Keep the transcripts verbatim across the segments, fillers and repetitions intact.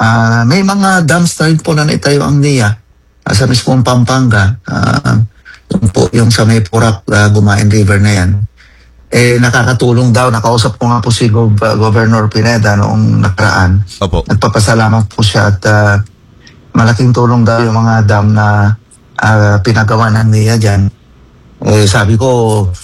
Uh, may mga dams na rin po na naitayo ang N I A uh, sa mismong Pampanga. Uh, yung, po, yung sa may Porac, uh, Gumain River na yan. Eh, nakakatulong daw. Nakausap ko nga po si Gov- Governor Pineda noong nakaraan. Opo. Nagpapasalamat po siya at uh, malaking tulong daw yung mga dam na uh, pinagawa ng N I A dyan. Eh, sabi ko,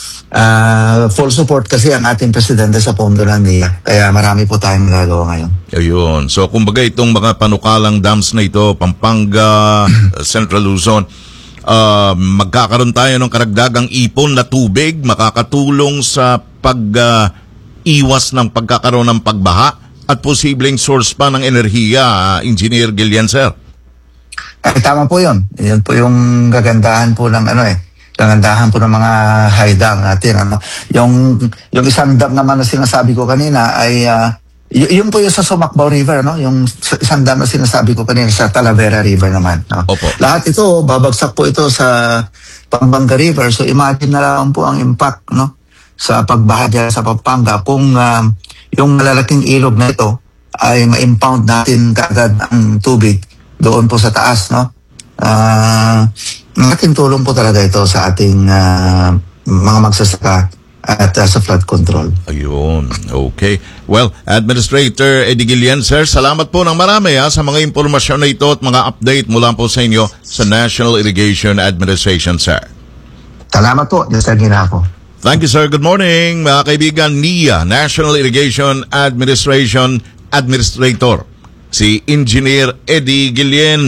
uh, full support kasi ang ating presidente sa pondo ng N I A. Kaya marami po tayong nagagawa ngayon. Ayun. So, kumbaga itong mga panukalang dams na ito, Pampanga, Central Luzon, uh, magkakaroon tayo ng karagdagang ipon na tubig, makakatulong sa pag-iwas uh, ng pagkakaroon ng pagbaha at posibleng source pa ng enerhiya, uh, Engineer Guillen, sir. Eh, tama po yun. Yan po yung gagandahan po ng ano eh. Kagandahan po ng mga high dam natin. Ano? Yung, yung isang dam naman na sinasabi ko kanina ay, uh, y- yun po yung sa Sumakbaw River, no? Yung isang dam na sinasabi ko kanina sa Talavera River naman. No? Opo. Lahat ito, babagsak po ito sa Pampanga River. So imagine na lang po ang impact, no? Sa pagbaha dyan sa Pampanga kung uh, yung malalaking ilog na ito ay ma-impound natin kagad ang tubig doon po sa taas, no? Ah... Uh, Malaking tulong po talaga ito sa ating uh, mga magsasaka at uh, sa flood control. Ayun. Okay. Well, Administrator Eddie Guillen, sir, salamat po ng marami ha, sa mga impormasyon na ito at mga update mula po sa inyo sa National Irrigation Administration, sir. Salamat po, Mister Ginapo. Thank you, sir. Good morning, mga kaibigan. N I A, National Irrigation Administration Administrator, si Engineer Eddie Guillen.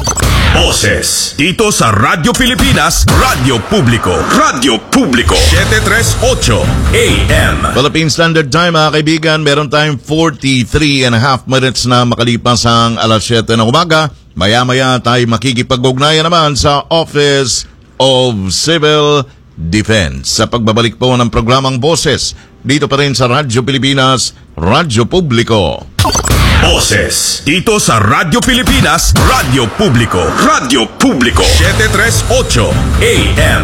Boses dito sa Radyo Pilipinas, Radyo Publiko, Radyo Publiko, seven thirty-eight A M. Philippine Standard Time, mga kaibigan, meron tayong forty-three and a half minutes na makalipas ang alas siyete ng umaga. Maya-maya tayo makikipag-ugnayan naman sa Office of Civil Defense sa pagbabalik po ng programang Boses dito pa rin sa Radyo Pilipinas, Radyo Publiko. Boses dito sa Radyo Pilipinas, Radyo Publiko, Radyo Publiko, seven thirty-eight A M.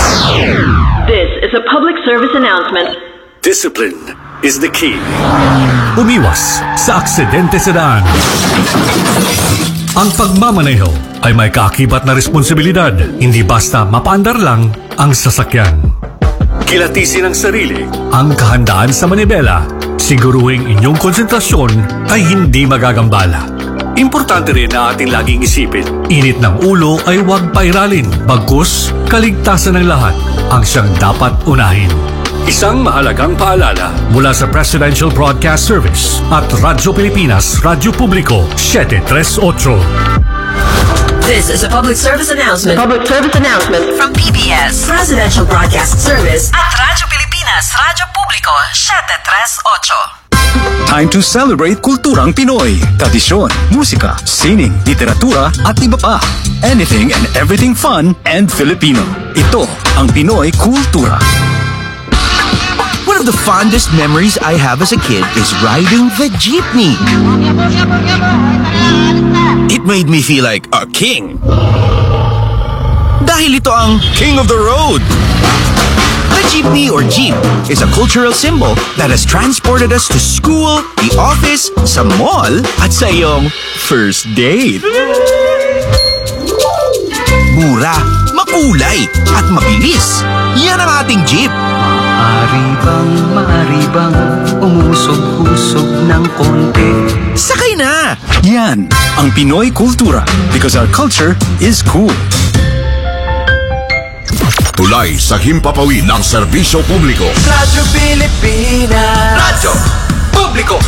This is a public service announcement. Discipline is the key. Umiwas sa aksidente sa daan. Ang pagmamaneho ay may kaakibat na responsibilidad, hindi basta mapaandar lang ang sasakyan. Kilatisin ang sarili, ang kahandaan sa manibela, siguruhing inyong konsentrasyon ay hindi magagambala. Importante rin na ating laging isipin, init ng ulo ay huwag pairalin, bagkus kaligtasan ng lahat ang siyang dapat unahin. Isang mahalagang paalala mula sa Presidential Broadcast Service at Radyo Pilipinas, Radyo Publiko, seven thirty-eight. This is a public service announcement. Public service announcement From P B S, Presidential Broadcast Service at Radyo Pilipinas, Radyo Publiko, seven thirty-eight. Time to celebrate kulturang Pinoy. Tradisyon, musika, sining, literatura at iba pa. Anything and everything fun and Filipino. Ito ang Pinoy Kultura. One of the fondest memories I have as a kid is riding the jeepney. It made me feel like a king. Dahil ito ang King of the Road. The jeepney or jeep is a cultural symbol that has transported us to school, the office, sa mall, at sa iyong first date. Mura, makulay, at mabilis. Yan ang ating jeep. Maari bang, maari bang umusog-usog ng konti? Sakay na! Yan ang Pinoy Kultura because our culture is cool. Tulay sa himpapawid ng serbisyo publiko. Radyo Pilipinas, Radyo Publiko.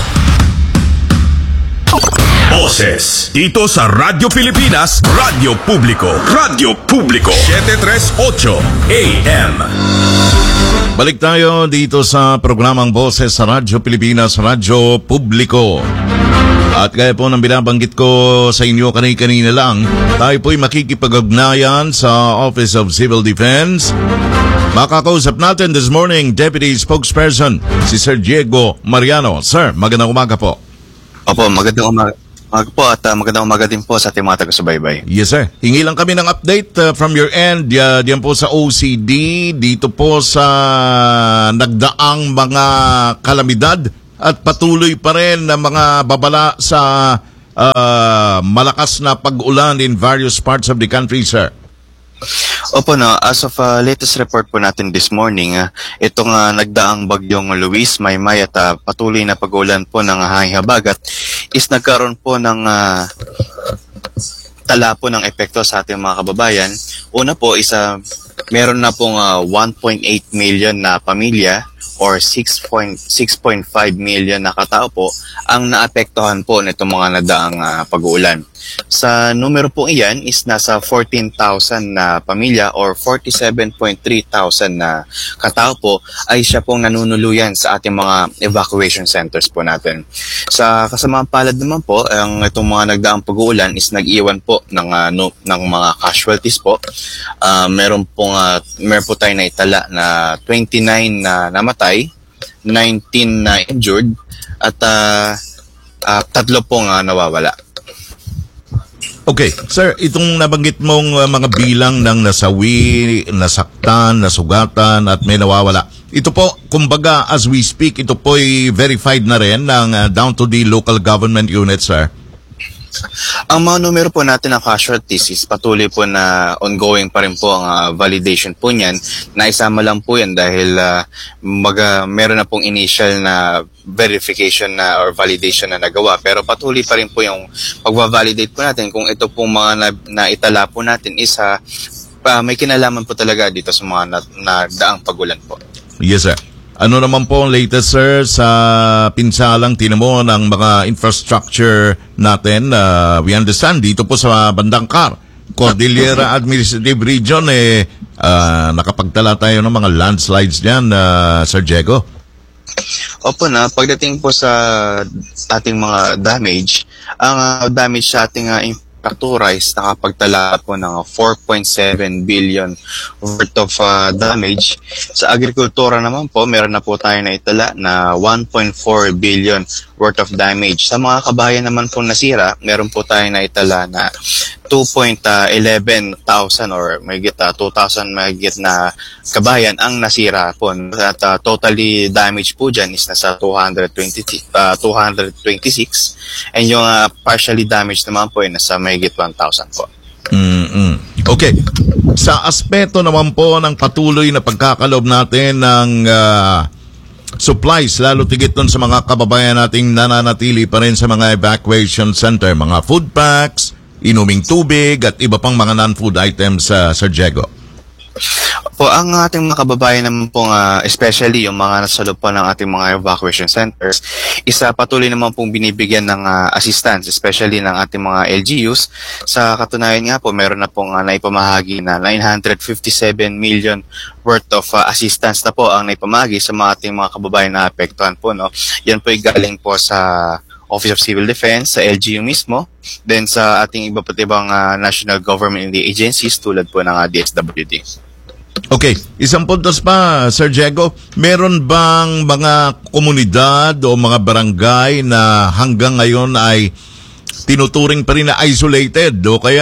Boses dito sa Radyo Pilipinas, Radyo Publiko, Radyo Publiko, seven thirty-eight A M. Balik tayo dito sa programang Boses sa Radyo Pilipinas, Radyo Publiko. At gaya po ng binabanggit ko sa inyo kanina-kanina lang, tayo po'y makikipag-ugnayan sa Office of Civil Defense. Makakausap natin this morning, Deputy Spokesperson, si Sir Diego Mariano. Sir, magandang umaga po. Opo, magandang umaga. Umaga po at uh, magandang umaga din po sa ating mga taga-subaybay. Yes, sir. Hingi lang kami ng update uh, from your end. Uh, diyan po sa O C D, dito po sa nagdaang mga kalamidad at patuloy pa rin na mga babala sa uh, malakas na pag-ulan in various parts of the country, sir? Opo, no, as of uh, latest report po natin this morning, uh, itong uh, nagdaang bagyong Luis, Maymay at uh, patuloy na pag-ulan po ng hangin habagat is nagkaroon po ng uh, tala po ng epekto sa ating mga kababayan. Una po is uh, meron na pong uh, one point eight million na pamilya or six point five million na katao po ang naapektuhan po nitong mga nadaang uh, pag-uulan. Sa numero po iyan is nasa fourteen thousand na pamilya or forty-seven point three thousand na katao po ay siya pong nanunuluyan sa ating mga evacuation centers po natin. Sa kasamaang palad naman po, ang itong mga nagdaang pag-uulan is nag-iwan po ng, uh, no, ng mga casualties po. Uh, meron pong uh, meron po tayo na itala na twenty-nine na namatay, nineteen na injured at uh, uh, tatlo pong uh, nawawala. Okay, sir, itong nabanggit mong uh, mga bilang ng nasawi, nasaktan, nasugatan at may nawawala. Ito po, kumbaga as we speak, ito po ay verified na rin ng uh, down to the local government units, sir. Ang mga numero po natin ng casualties is patuloy po na ongoing pa rin po ang uh, validation po niyan. Naisama lang po yan dahil uh, maga, meron na pong initial na verification na or validation na nagawa. Pero patuloy pa rin po yung pag-validate po natin kung ito pong mga na, naitala po natin is uh, uh, may kinalaman po talaga dito sa mga na, na daang pagulan po. Yes, sir. Ano naman po ang latest, sir, sa pinsalang tinamo ng mga infrastructure natin? Uh, we understand, dito po sa bandang Car, Cordillera Administrative Region, eh, uh, nakapagtala tayo ng mga landslides dyan, uh, Sir Diego. Opo na, pagdating po sa ating mga damage, ang uh, damage sa ating uh, infrastructure is nakapagtala po ng four point seven billion worth of uh, damage. Sa agrikultura naman po, meron na po tayo na itala na one point four billion worth of damage. Sa mga kabahayan naman po nasira, meron po tayo na itala na two point one one thousand or mahigit uh, two thousand mahigit na kabayan ang nasira po. At uh, totally damage po dyan is nasa two hundred twenty, uh, two hundred twenty-six and yung uh, partially damaged naman po ay nasa mahigit one thousand po. Mm-hmm. Okay. Sa aspeto naman po ng patuloy na pagkakalob natin ng uh, supplies, lalo tigit nun sa mga kababayan nating nananatili pa rin sa mga evacuation center, mga food packs, inuming tubig at iba pang mga non-food items, uh, Sir Diego. Po, ang ating mga kababayan naman po, uh, especially yung mga nasa loob po ng ating mga evacuation centers, isa patuloy naman pong binibigyan ng uh, assistance, especially ng ating mga L G Us. Sa katunayan nga po, meron na pong uh, naipamahagi na nine hundred fifty-seven million worth of uh, assistance na po ang naipamahagi sa mga ating mga kababayan na apektuhan po. No? Yan po ay galing po sa Office of Civil Defense, sa L G U mismo, then sa ating iba pati ibang uh, national government agencies tulad po ng uh, D S W D. Okay, isang puntos pa, Sir Diego, meron bang mga komunidad o mga barangay na hanggang ngayon ay tinuturing pa rin na isolated o kaya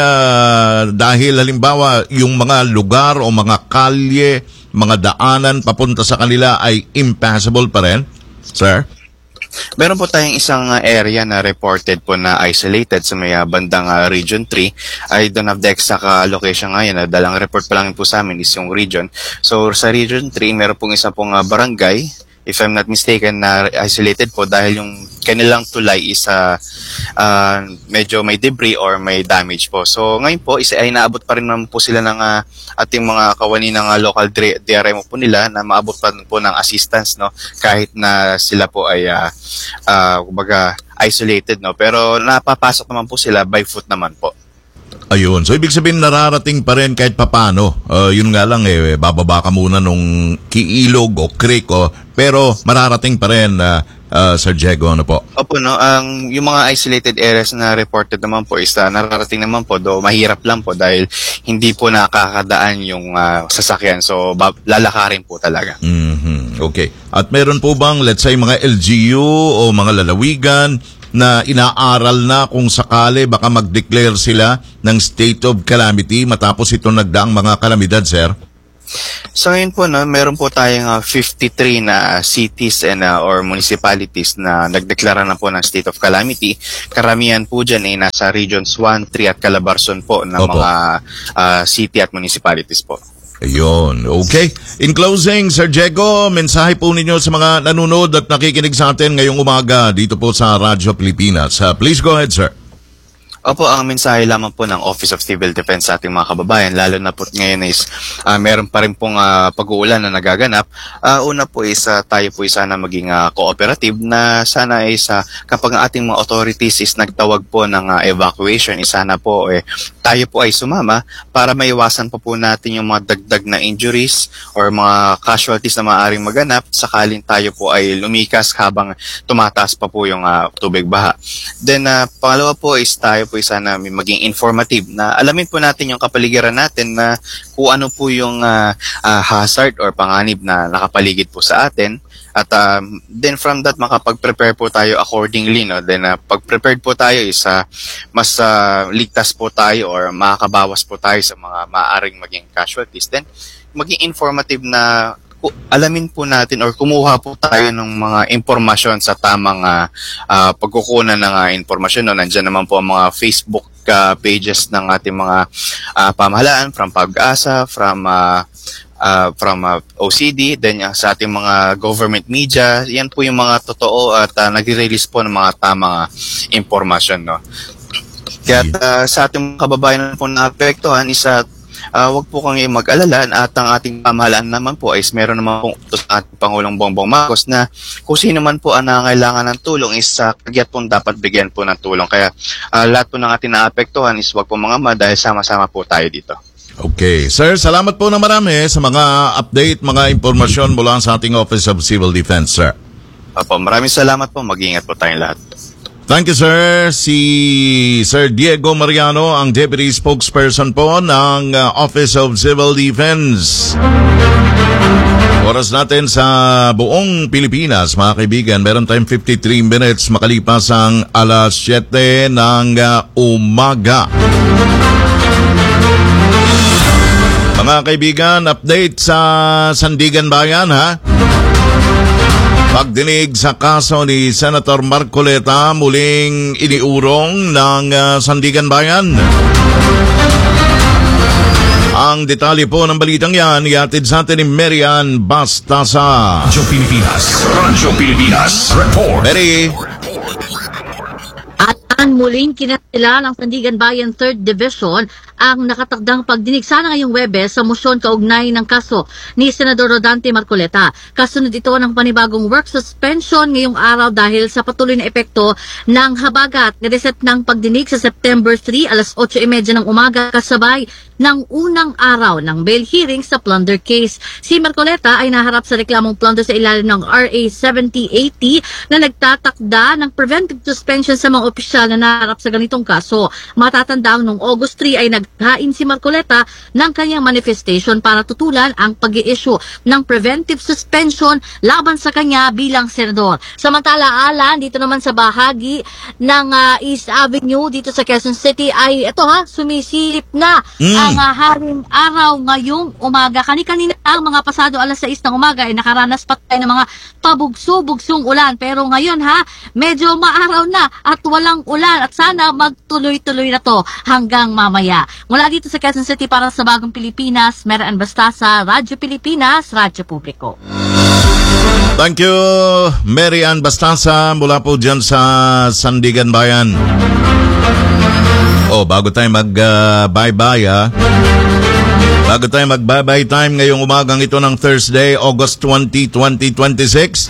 dahil halimbawa yung mga lugar o mga kalye, mga daanan papunta sa kanila ay impassable pa rin, sir? Meron po tayong isang uh, area na reported po na isolated sa may uh, bandang uh, Region three. I don't have the exact uh, location ngayon. Uh, dalang report pa lang po sa amin is yung region. So sa Region three, meron pong isa pong uh, barangay, if I'm not mistaken, na isolated po dahil yung kanilang tulay is uh, uh, medyo may debris or may damage po. So ngayon po, isa ay naabot pa rin naman po sila ng uh, ating mga kawani ng uh, local D R M O po nila na maabot pa po ng assistance, no, kahit na sila po ay uh, uh, kumbaga isolated, no, pero napapasok naman po sila by foot naman po. Ayun. So, ibig sabihin, nararating pa rin kahit papano. Uh, yun nga lang, eh, bababa ka muna nung kiilog o creek, o, pero mararating pa rin, uh, uh, Sir Diego, ano po? Opo, no. Ang, yung mga isolated areas na reported naman po is uh, nararating naman po, do mahirap lang po dahil hindi po nakakadaan yung uh, sasakyan. So, bab- lalakarin po talaga. Mm-hmm. Okay. At meron po bang, let's say, mga L G U o mga lalawigan na inaaral na kung sakali baka mag-declare sila ng state of calamity matapos itong nagdaang mga kalamidad, sir? So ngayon po, no, meron po tayong uh, fifty-three na cities and uh, or municipalities na nagdeklara na po ng state of calamity. Karamihan po dyan ay nasa regions one, three at Calabarzon po ng Opo. mga uh, city at municipalities po. Ayun, okay. In closing, Sir Diego, mensahe po ninyo sa mga nanonood at nakikinig sa atin ngayong umaga dito po sa Radyo Pilipinas. Uh, please go ahead, sir. Opo, ang mensahe lamang po ng Office of Civil Defense sa ating mga kababayan, lalo na po ngayon is uh, meron pa rin pong uh, pag-uulan na nagaganap. Uh, una po is uh, tayo po is sana maging uh, cooperative na sana is uh, kapag ang ating mga authorities is nagtawag po ng uh, evacuation, is sana po eh, tayo po ay sumama para maiwasan pa po natin yung mga dagdag na injuries or mga casualties na maaaring maganap sakaling tayo po ay lumikas habang tumataas pa po yung uh, tubig baha. Then uh, pangalawa po is tayo po sana maging informative na alamin po natin yung kapaligiran natin na kung ano po yung uh, uh, hazard or panganib na nakapaligid po sa atin. At um, then from that, makapag-prepare po tayo accordingly. No? Then uh, pag-prepared po tayo is uh, mas uh, ligtas po tayo or makakabawas po tayo sa mga maaaring maging casualties. Then maging informative na alamin po natin or kumuha po tayo ng mga impormasyon sa tamang uh, uh, pagkukunan ng uh, impormasyon. No? Nandiyan naman po ang mga Facebook uh, pages ng ating mga uh, pamahalaan from Pag-asa, from uh, uh, from uh, O C D, then uh, sa ating mga government media. Yan po yung mga totoo at uh, nagre-release po ng mga tamang uh, impormasyon. No? Kaya uh, sa ating kababayan po na apektuhan is uh, Uh, wag po kang mag-alala at ang ating pamahalaan naman po ay meron naman pong utos ng ating Pangulong Bongbong Marcos na kung sino man po ang nangangailangan ng tulong is uh, kagyat po dapat bigyan po ng tulong. Kaya uh, lahat po ng ating naapektuhan is wag po mga ma dahil sama-sama po tayo dito. Okay. Sir, salamat po na marami sa mga update, mga impormasyon mula sa ating Office of Civil Defense, sir. Opo, maraming salamat po. Mag-iingat po tayong lahat. Thank you, sir. Si Sir Diego Mariano, ang Deputy Spokesperson po ng uh, Office of Civil Defense. Oras natin sa buong Pilipinas, mga kaibigan, meron tayong fifty-three minutes makalipas ang alas siyete ng uh, umaga. Mga kaibigan, update sa Sandigan Bayan, ha? Pagdinig sa kaso ni Senator Marcoleta, muling iniurong ng uh, Sandigan Bayan. Ang detalye po ng balitang yan, iatid sa atin ni Marian Bastasa. Radyo Pilipinas. Radyo Pilipinas. Report. Mary. At ang muling kinatila ng Sandigan Bayan third Division ang nakatakdang pagdinig sana ngayong Webes sa motion kaugnay ng kaso ni Senador Rodante Marcoleta. Kasunod ito ng panibagong work suspension ngayong araw dahil sa patuloy na epekto ng habagat. Nireset ng pagdinig sa September three, alas otso trenta ng umaga kasabay ng unang araw ng bail hearing sa plunder case. Si Marcoleta ay naharap sa reklamong plunder sa ilalim ng R A seventy eighty na nagtatakda ng preventive suspension sa mga opisyal na naharap sa ganitong kaso. Matatandang noong August three ay naghain si Marcoleta ng kanyang manifestation para tutulan ang pag-i-issue ng preventive suspension laban sa kanya bilang senador. Samantala, Alan, dito naman sa bahagi ng uh, East Avenue dito sa Quezon City ay ito ha, sumisilip na mm. ang uh, haring araw ngayong umaga. Kani-kanina ang mga pasado alas sais ng umaga ay nakaranas pa tayo ng mga pabugso-bugsong ulan. Pero ngayon ha, medyo maaraw na at walang ulan at sana magtuloy-tuloy na to hanggang mamaya. Mula dito sa Quezon City para sa Bagong Pilipinas, Marian Bastasa, Radyo Pilipinas, Radyo Publiko. Thank you, Marian Bastasa, mula po dyan sa Sandigan Bayan. Oh, bago tayo mag-bye-bye, uh, bago tayo mag-bye-bye time ngayong umagang ito ng Thursday, August twentieth, twenty twenty-six.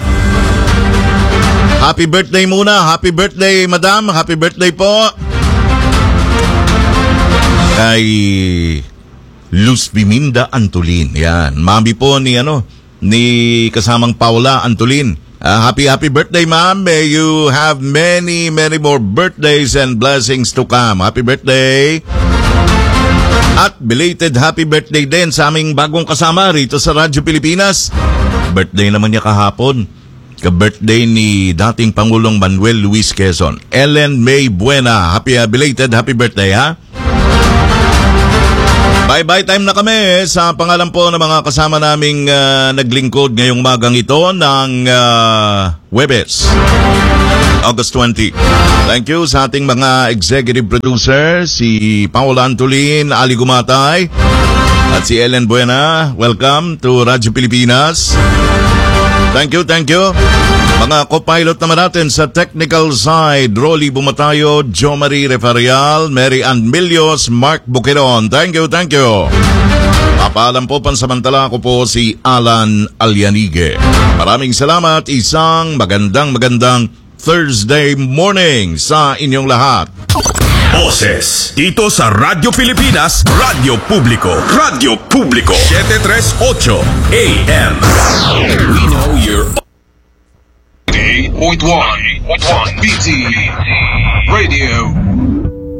Happy birthday muna. Happy birthday, madam. Happy birthday po. Kay Luz Biminda Antolin. Yan. Mami po ni ano, ni kasamang Paula Antolin. Uh, happy, happy birthday, ma'am. May you have many, many more birthdays and blessings to come. Happy birthday. At belated happy birthday din sa aming bagong kasama rito sa Radyo Pilipinas. Birthday naman niya kahapon. Ka-birthday ni dating Pangulong Manuel Luis Quezon. Ellen May Buena. Happy, uh, belated happy birthday, ha? Bye-bye time na kami sa pangalan po ng mga kasama naming uh, naglingkod ngayong magang ito ng uh, Huwebes, August twentieth. Thank you sa ating mga executive producer, si Paula Antolin, Ali Gumatay, at si Ellen Buena. Welcome to Radyo Pilipinas. Thank you, thank you. Mga co-pilot naman natin sa technical side, Rolly Bumatayo, Jo Marie Refarial, Mary Ann Milios, Mark Buqueron. Thank you, thank you. Papaalam po pansamantala ko po si Alan Alianige. Maraming salamat, isang magandang magandang Thursday morning sa inyong lahat. Boses dito sa Radyo Pilipinas, Radyo Publiko, Radyo Publiko, seven thirty-eight A M. We know you're eight point one B T Radio